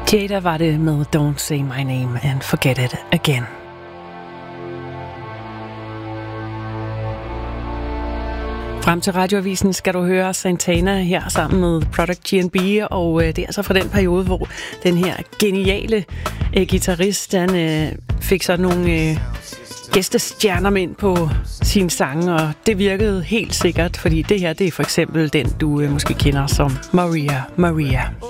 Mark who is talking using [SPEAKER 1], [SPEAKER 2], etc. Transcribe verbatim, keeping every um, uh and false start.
[SPEAKER 1] Jada var det med Don't Say My Name and Forget It Again. Frem til Radioavisen skal du høre Santana her sammen med Product G and B, og det er altså fra den periode, hvor den her geniale øh, guitarist, han øh, fik sådan nogle øh, gæstestjerner ind på sine sange, og det virkede helt sikkert, fordi det her, det er for eksempel den, du øh, måske kender som Maria Maria.